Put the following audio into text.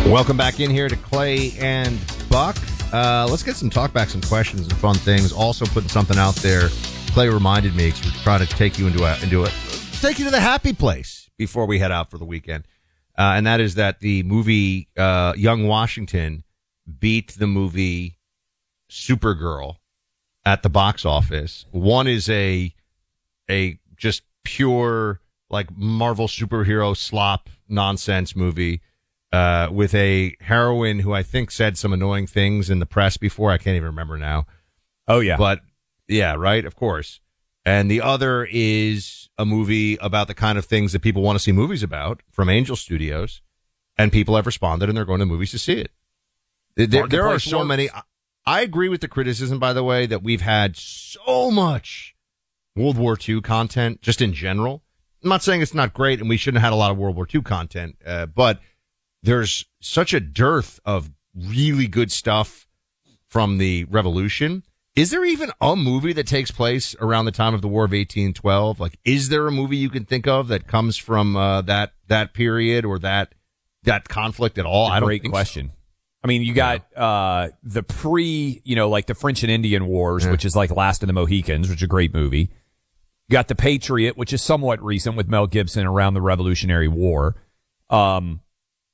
Welcome back in here to Clay and Buck. Let's get some talkbacks, some questions, and fun things. Also putting something out there. Clay reminded me because we're trying to take you take you to the happy place before we head out for the weekend, and that is that the movie Young Washington beat the movie Supergirl at the box office. One is a just pure like Marvel superhero slop nonsense movie. With a heroine who I think said some annoying things in the press before. I can't even remember now. Oh, yeah. But, yeah, right, of course. And the other is a movie about the kind of things that people want to see movies about from Angel Studios. And people have responded, and they're going to movies to see it. There are so many. I agree with the criticism, by the way, that we've had so much World War II content, just in general. I'm not saying it's not great, and we shouldn't have had a lot of World War II content, but there's such a dearth of really good stuff from the Revolution. Is there even a movie that takes place around the time of the War of 1812? Like, is there a movie you can think of that comes from that period or that conflict at all? I don't think Great question. So. I mean, you got the like the French and Indian Wars, which is like Last of the Mohicans, which is a great movie. You got The Patriot, which is somewhat recent with Mel Gibson around the Revolutionary War.